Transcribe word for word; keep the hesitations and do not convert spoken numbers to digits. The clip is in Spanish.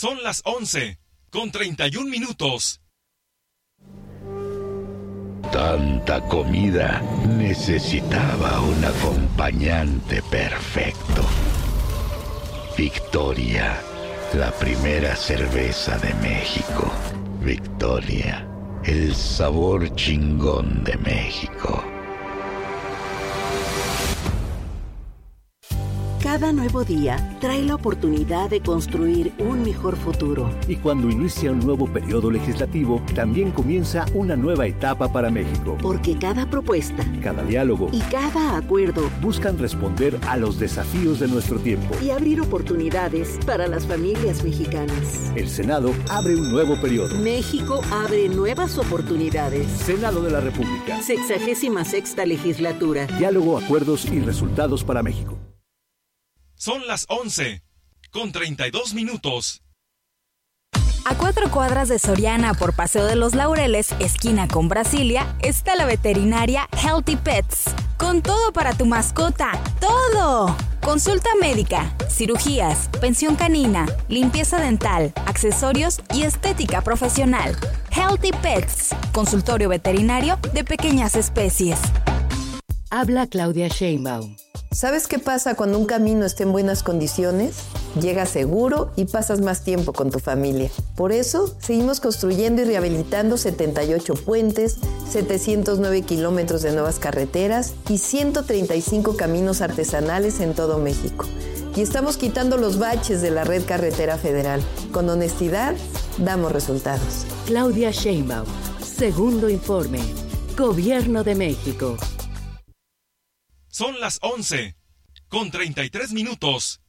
Son las once, con treinta y un minutos. Tanta comida necesitaba un acompañante perfecto. Victoria, la primera cerveza de México. Victoria, el sabor chingón de México. Cada nuevo día trae la oportunidad de construir un mejor futuro. Y cuando inicia un nuevo periodo legislativo, también comienza una nueva etapa para México. Porque cada propuesta, cada diálogo y cada acuerdo buscan responder a los desafíos de nuestro tiempo y abrir oportunidades para las familias mexicanas. El Senado abre un nuevo periodo. México abre nuevas oportunidades. Senado de la República. Sexagésima sexta legislatura. Diálogo, acuerdos y resultados para México. Son las once, con treinta y dos minutos. A cuatro cuadras de Soriana por Paseo de los Laureles, esquina con Brasilia, está la veterinaria Healthy Pets. Con todo para tu mascota, ¡todo! Consulta médica, cirugías, pensión canina, limpieza dental, accesorios y estética profesional. Healthy Pets, consultorio veterinario de pequeñas especies. Habla Claudia Sheinbaum. ¿Sabes qué pasa cuando un camino está en buenas condiciones? Llegas seguro y pasas más tiempo con tu familia. Por eso, seguimos construyendo y rehabilitando setenta y ocho puentes, setecientos nueve kilómetros de nuevas carreteras y ciento treinta y cinco caminos artesanales en todo México. Y estamos quitando los baches de la red carretera federal. Con honestidad, damos resultados. Claudia Sheinbaum, segundo informe. Gobierno de México. Son las once, con treinta y tres minutos.